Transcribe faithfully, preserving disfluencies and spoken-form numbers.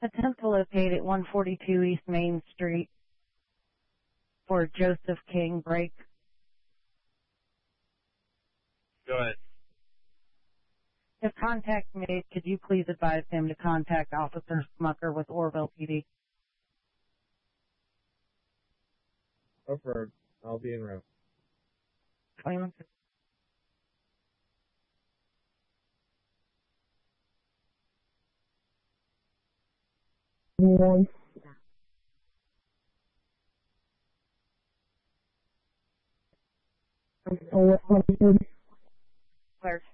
Attempt to locate at one forty-two East Main Street for Joseph King break. Go ahead. If contact made, could you please advise him to contact Officer Smucker with Orville P D? Affirmed. I'll be en route. twenty-one. One. Where?